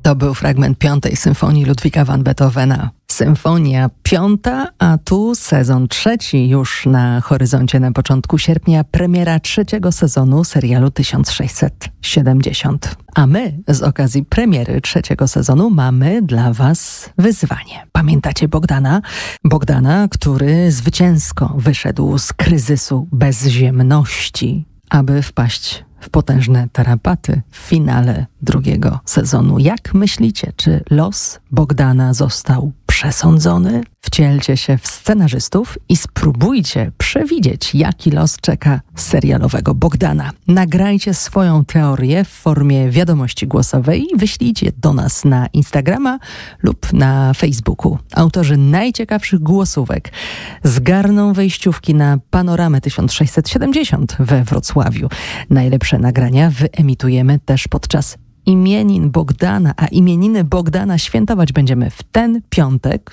To był fragment 5. symfonii Ludwika van Beethovena. Symfonia 5, a tu sezon 3 już na horyzoncie na początku sierpnia, premiera 3. sezonu serialu 1670. A my z okazji premiery 3. sezonu mamy dla Was wyzwanie. Pamiętacie Bogdana? Bogdana, który zwycięsko wyszedł z kryzysu bezziemności, aby wpaść w potężne tarapaty w finale 2. sezonu. Jak myślicie, czy los Bogdana został przesądzony? Wcielcie się w scenarzystów i spróbujcie przewidzieć, jaki los czeka serialowego Bogdana. Nagrajcie swoją teorię w formie wiadomości głosowej i wyślijcie do nas na Instagrama lub na Facebooku. Autorzy najciekawszych głosówek zgarną wejściówki na Panoramę 1670 we Wrocławiu. Najlepsze nagrania wyemitujemy też podczas imienin Bogdana, a imieniny Bogdana świętować będziemy w ten piątek,